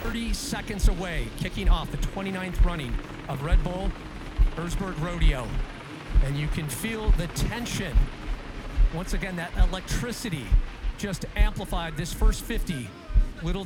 30 seconds away, kicking off the 29th running of Red Bull Erzberg Rodeo. And you can feel the tension. Once again, that electricity just amplified this first 50